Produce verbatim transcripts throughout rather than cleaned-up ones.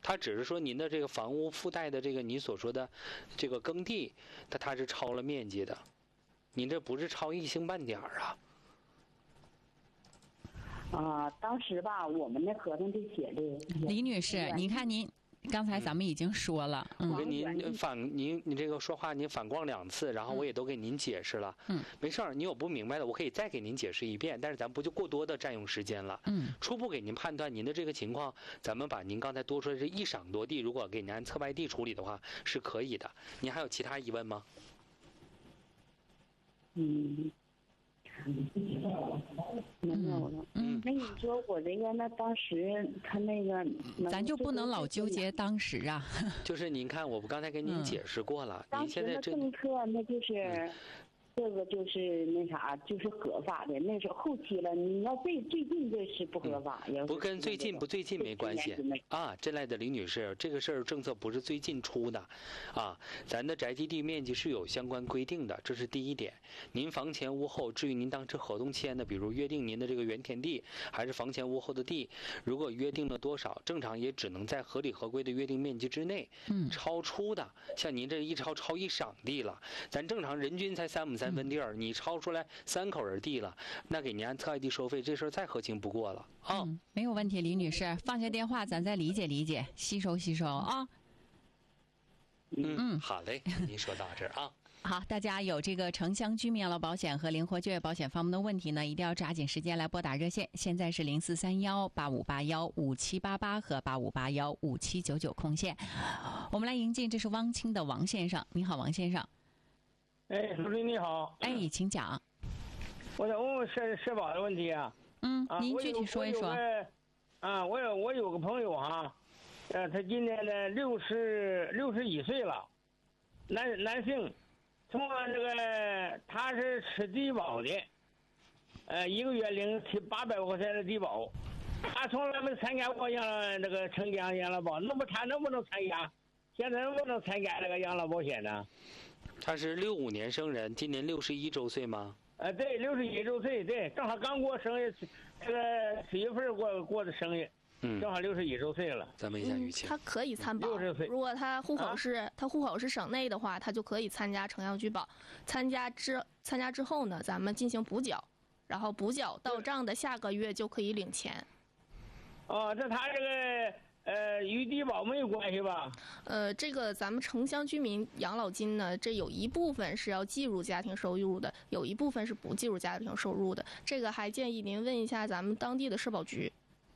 他只是说您的这个房屋附带的这个你所说的这个耕地，它它是超了面积的，您这不是超一星半点儿啊。 啊，当时吧，我们那合同就写的。 李女士，你看您。刚才咱们已经说了， 嗯，我跟您反您你这个说话您反光两次，然后我也都给您解释了， 嗯， 没事儿，你有不明白的，我可以再给您解释一遍，但是咱不就过多的占用时间了， 嗯， 初步给您判断您的这个情况，咱们把您刚才多说的这一晌多地，如果给您按侧外地处理的话是可以的。您还有其他疑问吗？ 嗯。没有了。嗯，那你说我这个，那当时他那个， 咱就不能老纠结当时啊。 就是您看，我不刚才跟您解释过了， 嗯、 您现在这政策那就是。嗯这个就是那啥，就是合法的。那时候后期了，你要最最近这是不合法。 嗯、不跟最近不最近没关系啊，真来的李女士，这个事儿政策不是最近出的，啊，咱的宅基地面积是有相关规定的，这是第一点。您房前屋后，至于您当时合同签的，比如约定您的这个原田地还是房前屋后的地，如果约定了多少，正常也只能在合理合规的约定面积之内。 嗯， 超出的，像您这一超超一晌地了，咱正常人均才三亩。三分地儿，你超出来三口人地了，那给您按侧外地收费，这事儿再合情不过了啊、 嗯！没有问题，李女士，放下电话，咱再理解理解，吸收吸收啊。 嗯嗯，好嘞，您说到这儿啊。 好，大家有这个城乡居民养老保险和灵活就业保险方面的问题呢，一定要抓紧时间来拨打热线，现在是零四三幺八五八幺五七八八和八五八幺五七九九空线。我们来迎进，这是汪清的王先生，你好，王先生。 哎，主持人你好。 哎，请讲。 我想问问社社保的问题啊。 嗯，啊、您具体说一说。 啊，我有我有个朋友哈，呃，他今年呢六十六十一岁了，男男性，从这个他是吃低保的，呃，一个月领七八百块钱的低保，他从来没参加过养老那个城乡养老保，那么他能不能参加？现在能不能参加这个养老保险呢？ 他是六五年生人，今年六十一周岁吗？ 呃，对，六十一周岁，对，正好刚过生日，这个十月份过过的生日，嗯，正好六十一周岁了。 咱们一下语气、 嗯，他可以参保。 六十岁， 如果他户口是、啊、他户口是省内的话，他就可以参加城乡居保。参加之参加之后呢，咱们进行补缴，然后补缴到账的下个月就可以领钱。 哦，这他这个。呃，与低保没有关系吧？ 呃，这个咱们城乡居民养老金呢，这有一部分是要计入家庭收入的，有一部分是不计入家庭收入的。这个还建议您问一下咱们当地的社保局。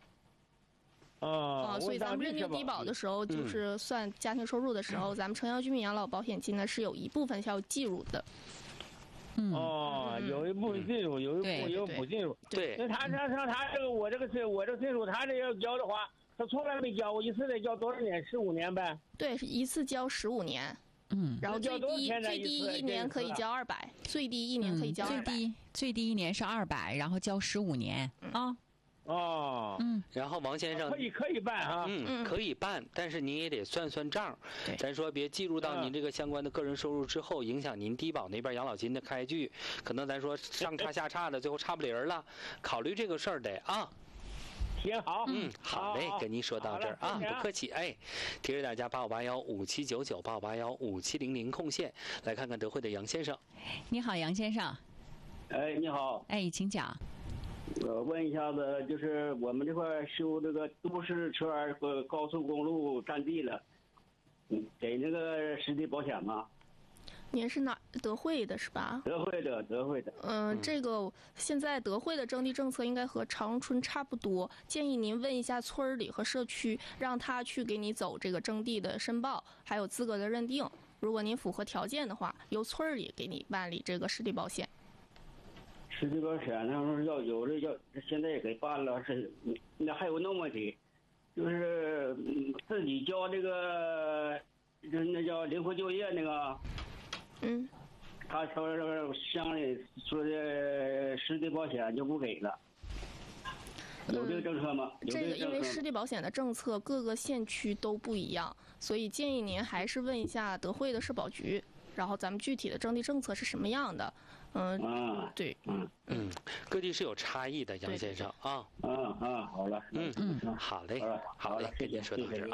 哦、 啊，所以咱们认定低保的时候，就是算家庭收入的时候，嗯、咱们城乡居民养老保险金呢是有一部分是要计入的。 嗯哦，有一部分进入，有一部分有不进入。 对， 那他他他他这个我这个岁我这个岁数，他这要交的话。他从来没交过，一次得交多少年？十五年呗。 对，是一次交十五年。 嗯， 然后最低最低一年可以交二百，最低一年可以交二百、 嗯。最低最低一年是二百，然后交十五年啊。 哦， 嗯， 然后王先生可以可以办啊， 嗯，可以办，但是您也得算算账。 对， 咱说别计入到您这个相关的个人收入之后，影响您低保那边养老金的开具，可能咱说上差下差的，最后差不离儿了。考虑这个事儿得啊。 挺好， 嗯，好嘞，跟您说到这儿啊，不客气。哎，提示大家八五八幺五七九九八五八幺五七零零空线，来看看德惠的杨先生。 你好，杨先生。 哎，你好。 哎，请讲。 我问一下子，就是我们这块修这个都市圈和高速公路占地了，嗯，给那个实地保险吗？ 您是哪德惠的是吧？ 德惠的，德惠的。 嗯、呃，这个现在德惠的征地政策应该和长春差不多，建议您问一下村里和社区，让他去给你走这个征地的申报，还有资格的认定。如果您符合条件的话，由村里给你办理这个实地保险。 实地保险那时候要有的要，现在也给办了，是那还有那问题，就是自己交这个，就是那叫灵活就业那个。 嗯， 他说乡里说的实地保险就不给了，有这个政策吗？ 嗯、这个因为实地保险的政策各个县区都不一样，所以建议您还是问一下德惠的社保局，然后咱们具体的征地政策是什么样的。嗯， 啊， 对， 嗯嗯，各地是有差异的，杨先生啊。 嗯嗯，好了， 嗯嗯，好嘞，好嘞，跟您说到这儿啊。